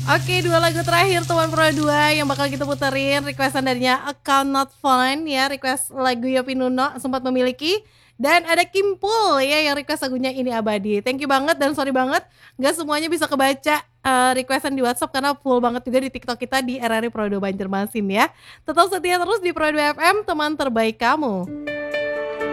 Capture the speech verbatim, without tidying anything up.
Oke, dua lagu terakhir Teman Pro dua yang bakal kita puterin request-an darinya Account Not Found ya, request lagu Yovie Nuno, Sempat Memiliki. Dan ada Kimpul ya yang request lagunya Ini Abadi. Thank you banget dan sorry banget gak semuanya bisa kebaca uh, requestan di WhatsApp karena full banget juga di TikTok kita di R R I Pro dua Banjarmasin ya. Tetap setia terus di Pro dua F M, teman terbaik kamu.